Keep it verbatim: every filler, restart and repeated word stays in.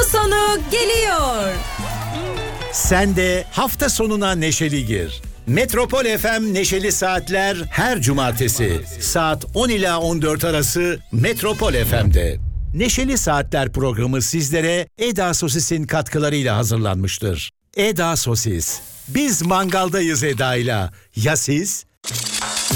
sonu geliyor. Sen de hafta sonuna neşeli gir. Metropol F M Neşeli Saatler her cumartesi saat on ila on dört arası Metropol F M'de. Neşeli Saatler programı sizlere Eda Sosis'in katkılarıyla hazırlanmıştır. Eda Sosis. Biz mangaldayız Eda'yla. Ya siz?